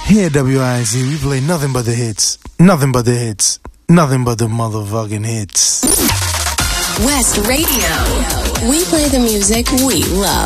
Here at WIZ, we play nothing but the hits. Nothing but the hits. Nothing but the motherfucking hits. West Radio. We play the music we love.